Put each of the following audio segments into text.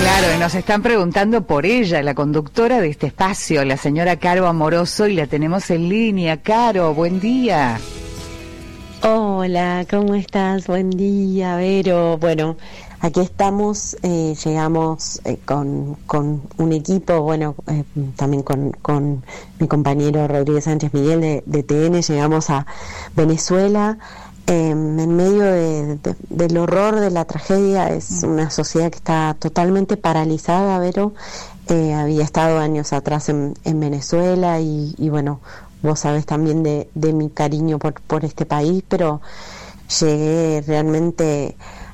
Claro, y nos están preguntando por ella, la conductora de este espacio, la señora Caro Amoroso, y la tenemos en línea. Caro, buen día. Hola, ¿cómo estás? Buen día, Vero. Bueno, aquí estamos, llegamos con un equipo, también con mi compañero Rodríguez Sánchez Miguel de TN, llegamos a Venezuela. En medio del horror de la tragedia. Es una sociedad que está totalmente paralizada, Vero. Había estado años atrás en Venezuela y bueno, vos sabés también de mi cariño por este país, pero llegué realmente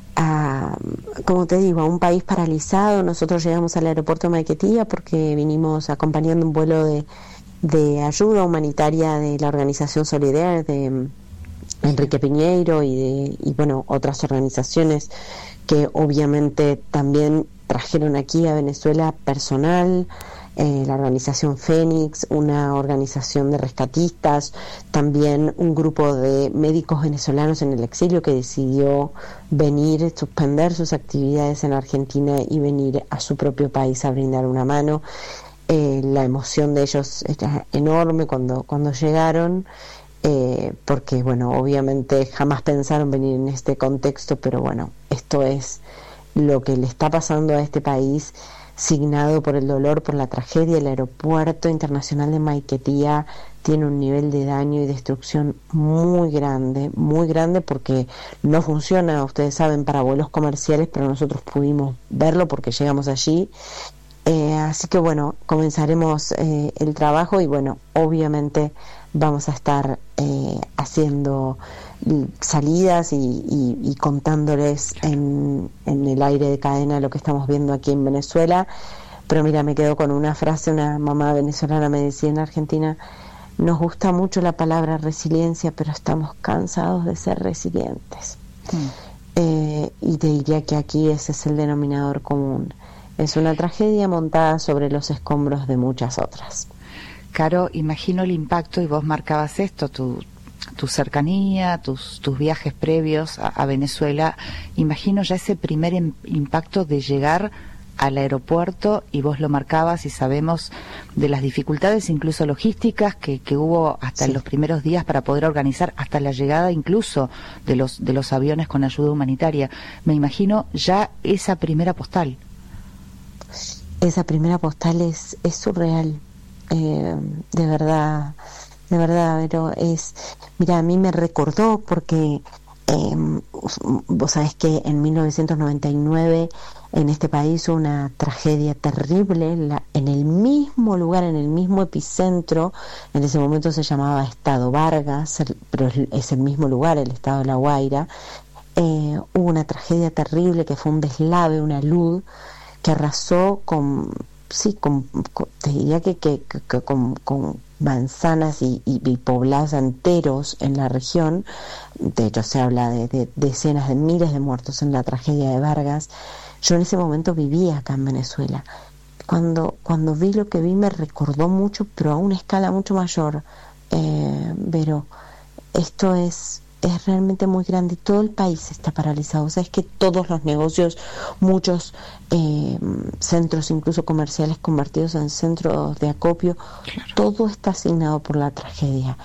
como te digo, a un país paralizado. Nosotros llegamos al aeropuerto de Maiquetía porque vinimos acompañando un vuelo de ayuda humanitaria de la organización Solidaire de Enrique Piñeiro y otras organizaciones que obviamente también trajeron aquí a Venezuela personal, la organización Fénix, una organización de rescatistas, también un grupo de médicos venezolanos en el exilio que decidió venir, suspender sus actividades en Argentina y venir a su propio país a brindar una mano. La emoción de ellos era enorme cuando llegaron. Porque obviamente jamás pensaron venir en este contexto, pero esto es lo que le está pasando a este país, signado por el dolor, por la tragedia. El aeropuerto internacional de Maiquetía tiene un nivel de daño y destrucción muy grande porque no funciona, ustedes saben, para vuelos comerciales, pero nosotros pudimos verlo porque llegamos allí. Así que comenzaremos el trabajo y obviamente vamos a estar haciendo salidas y contándoles en el aire de cadena lo que estamos viendo aquí en Venezuela. Pero mira, me quedo con una frase, una mamá venezolana me decía en Argentina: nos gusta mucho la palabra resiliencia, pero estamos cansados de ser resilientes. Y te diría que aquí ese es el denominador común. Es una tragedia montada sobre los escombros de muchas otras. Caro, imagino el impacto, y vos marcabas esto, tu cercanía, tus viajes previos a Venezuela. Imagino ya ese primer impacto de llegar al aeropuerto, y vos lo marcabas, y sabemos de las dificultades incluso logísticas que hubo hasta en los primeros días para poder organizar hasta la llegada incluso de los aviones con ayuda humanitaria. Me imagino ya esa primera postal. Esa primera postal es surreal. De verdad, pero mira, a mí me recordó porque vos sabés que en 1999 en este país hubo una tragedia terrible en el mismo lugar, en el mismo epicentro. En ese momento se llamaba Estado Vargas, pero es el mismo lugar, el Estado de La Guaira. Hubo una tragedia terrible que fue un deslave, una luz que arrasó te diría que con manzanas y poblados enteros en la región. De hecho, se habla de decenas de miles de muertos en la tragedia de Vargas. Yo en ese momento vivía acá en Venezuela. Cuando vi lo que vi me recordó mucho, pero a una escala mucho mayor. Pero esto es realmente muy grande y todo el país está paralizado. O sea, es que todos los negocios, muchos centros incluso comerciales convertidos en centros de acopio, claro, todo está asignado por la tragedia.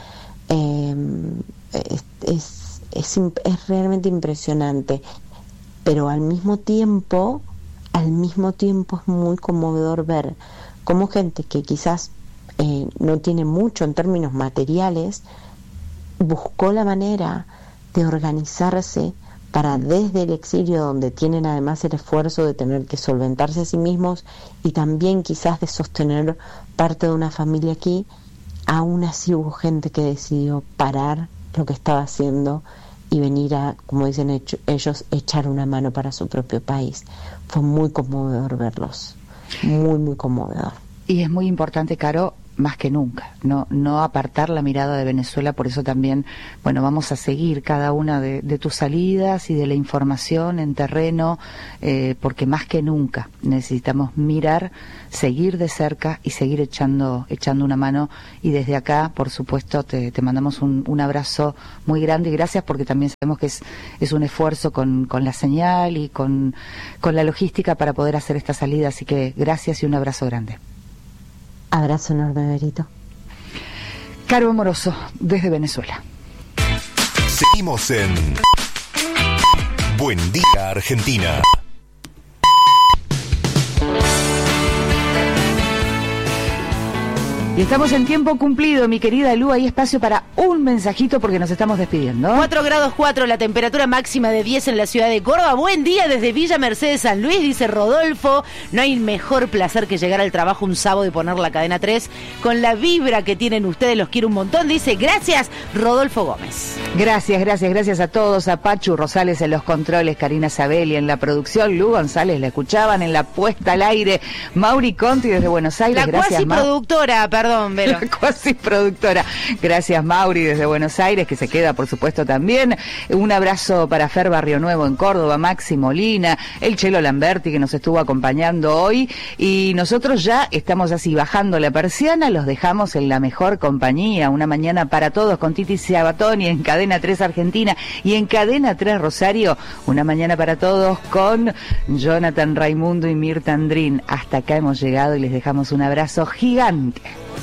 Es realmente impresionante, pero al mismo tiempo es muy conmovedor ver cómo gente que quizás no tiene mucho en términos materiales buscó la manera de organizarse para, desde el exilio, donde tienen además el esfuerzo de tener que solventarse a sí mismos y también quizás de sostener parte de una familia aquí, aún así hubo gente que decidió parar lo que estaba haciendo y venir a, como dicen ellos, echar una mano para su propio país. Fue muy conmovedor verlos, muy, muy conmovedor. Y es muy importante, Caro, más que nunca, no apartar la mirada de Venezuela. Por eso también, bueno, vamos a seguir cada una de tus salidas y de la información en terreno, porque más que nunca necesitamos mirar, seguir de cerca y seguir echando una mano. Y desde acá, por supuesto, te mandamos un abrazo muy grande y gracias, porque también sabemos que es un esfuerzo con la señal y con la logística para poder hacer esta salida, así que gracias y un abrazo grande. Abrazo enorme, Berito. Caro Amoroso, desde Venezuela. Seguimos en Buen Día Argentina. Y estamos en tiempo cumplido, mi querida Lu. Hay espacio para un mensajito porque nos estamos despidiendo. 4 grados 4, la temperatura máxima de 10 en la ciudad de Córdoba. Buen día desde Villa Mercedes, San Luis, dice Rodolfo. No hay mejor placer que llegar al trabajo un sábado y poner la cadena 3 con la vibra que tienen ustedes. Los quiero un montón. Dice, gracias, Rodolfo Gómez. Gracias a todos. A Pachu Rosales en los controles, Karina Sabelli en la producción, Lu González la escuchaban en la puesta al aire, Mauri Conti desde Buenos Aires. La cuasi productora, perdón, Vero. La cuasi productora. Gracias, Mauri, desde Buenos Aires, que se queda, por supuesto, también. Un abrazo para Fer Barrio Nuevo en Córdoba, Maxi Molina, el Chelo Lamberti, que nos estuvo acompañando hoy. Y nosotros ya estamos así bajando la persiana, los dejamos en la mejor compañía. Una mañana para todos con Titi Sabatoni en Cadena 3 Argentina y en Cadena 3 Rosario. Una mañana para todos con Jonathan Raimundo y Mirta Andrín. Hasta acá hemos llegado y les dejamos un abrazo gigante.